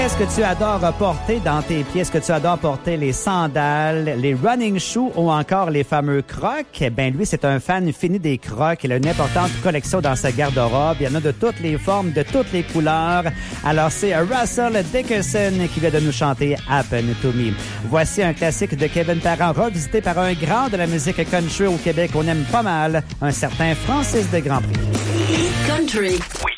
Qu'est-ce que tu adores porter dans tes pieds? Est-ce que tu adores porter les sandales, les running shoes ou encore les fameux crocs? Ben lui, c'est un fan fini des crocs. Il a une importante collection dans sa garde-robe. Il y en a de toutes les formes, de toutes les couleurs. Alors, c'est Russell Dickerson qui vient de nous chanter Happen to Me. Voici un classique de Kevin Parent, revisité par un grand de la musique country au Québec. On aime pas mal, un certain Francis de Grandpré. Country.